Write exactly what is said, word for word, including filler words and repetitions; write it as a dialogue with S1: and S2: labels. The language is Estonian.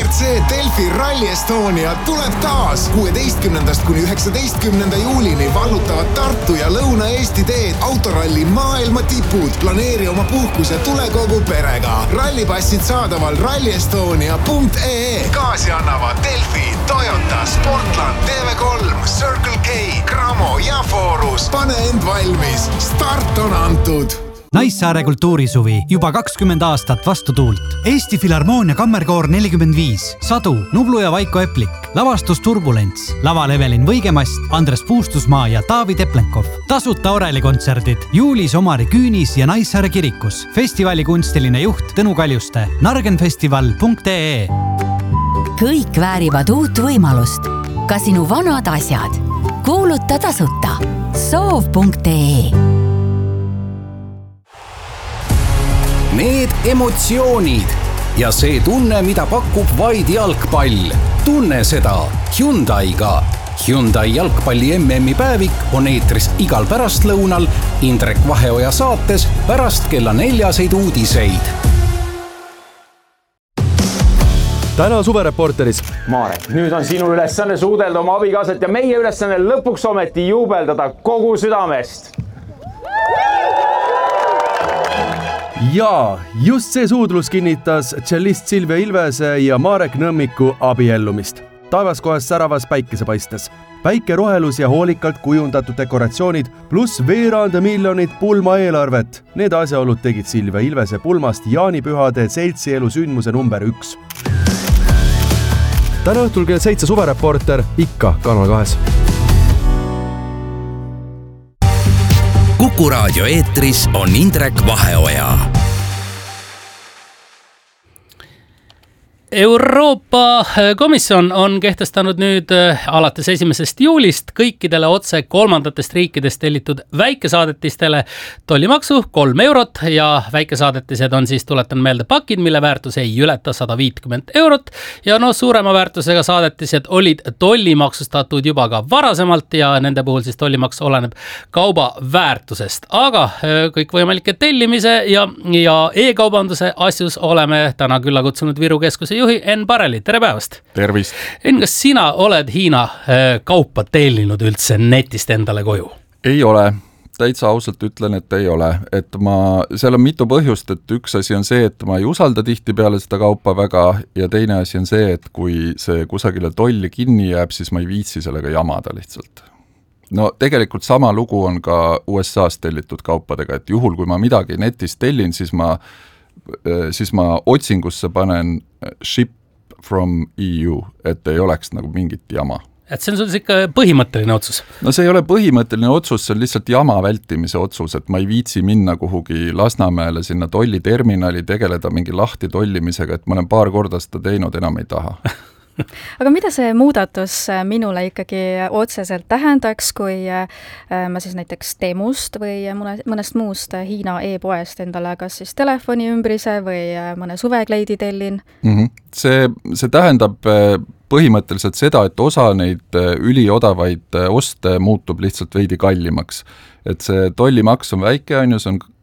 S1: R C Delfi Rally Estonia tuleb taas. kuueteistkümnendast kuni üheksateistkümnenda juulini vallutavad Tartu ja Lõuna-Eesti teed autoralli maailma tipud. Planeeri oma puhkus ja tule kogu perega. Rallipassid saadaval rally estonia punkt e e. Gaasi annavad Delfi, Toyota, Sportland, T V kolm, Circle K, Cramo ja Forus. Pane end valmis. Start on antud.
S2: Naissaare kultuurisuvi juba kakskümmend aastat vastu tuult. Eesti Filharmoonia kammerkoor nelikümmend viis, Sadu, Nublu ja Vaiko Eplik, lavastus Turbulents, laval Evelin Võigemast, Andres Puustusmaa ja Taavi Teplenkov. Tasuta orelikontserdid juulis Omari Küünis ja Naissaare kirikus. Festivali kunstiline juht Tõnu Kaljuste. nargenfestival punkt e e.
S3: Kõik väärivad uut võimalust. Ka sinu vanad asjad. Kuuluta tasuta. soov punkt e e.
S4: Need emotsioonid ja see tunne, mida pakub vaid jalgpall. Tunne seda Hyundai'ga. Hyundai jalgpalli M M-i päevik on eetris igal pärastlõunal Indrek Vaheoja saates pärast kella neljaseid uudiseid.
S5: Täna suvereporteris.
S6: Marek, nüüd on sinu ülesanne suudelda oma abikaasat ja meie ülesanne lõpuks ometi juubeldada kogu südamest.
S5: Ja just see suudlus kinnitas tšellist Silvia Ilvese ja Marek Nõmmiku abiellumist. Taevaskohes säravas päikesepaistes. Päikerohelus ja hoolikalt kujundatud dekoratsioonid pluss veeranda miljonit pulma eelarvet. Need asjaolud tegid Silvia Ilvese pulmast jaanipühade seltsielu sündmuse number üks. Täna õhtul kell seitse suvereporter ikka Kanal kahes.
S4: Kuku raadio eetris on Indrek Vaheoja.
S7: Euroopa Komisjon on kehtestanud nüüd alates esimesest juulist kõikidele otse kolmandatest riikidest tellitud väikesaadetistele tollimaksu kolm eurot ja väikesaadetised on siis, tuletan meelde, pakid, mille väärtus ei ületa sada viitkümmend eurot ja no suurema väärtusega saadetised olid tollimaksustatud juba ka varasemalt ja nende puhul siis tollimaks oleneb kauba väärtusest, aga kõikvõimalike tellimise ja, ja e-kaubanduse asjus oleme täna külla kutsunud Viru keskuse juhi Enn Pareli, tere päevast!
S8: Tervist!
S7: Enn, kas sina oled Hiina kaupa tellinud üldse netist endale koju?
S8: Ei ole, täitsa ausalt ütlen, et ei ole. Et ma, seal on mitu põhjust, et üks asi on see, et ma ei usalda tihti peale seda kaupa väga ja teine asi on see, et kui see kusagile tolli kinni jääb, siis ma ei viitsi sellega jamada lihtsalt. No tegelikult sama lugu on ka U S A-s tellitud kaupadega, et juhul kui ma midagi netist tellin, siis ma siis ma otsingusse panen ship from E U, et ei oleks nagu mingit jama.
S7: Et see on sul ikka põhimõtteline otsus?
S8: No see ei ole põhimõtteline otsus, see on lihtsalt jama vältimise otsus, et ma ei viitsi minna kuhugi Lasnamäele sinna tolliterminali, tegeleda mingi lahti tollimisega, et ma olen paar korda seda teinud, enam ei taha.
S9: Aga mida see muudatus minule ikkagi otseselt tähendaks, kui ma siis näiteks Temust või mõnest muust Hiina e-poest endale kas siis telefoni ümbrise või mõne suvekleidi tellin?
S8: Mm-hmm. See, see tähendab põhimõtteliselt seda, et osa neid üliodavaid oste muutub lihtsalt veidi kallimaks. Et see tollimaks on väike, on ju, see on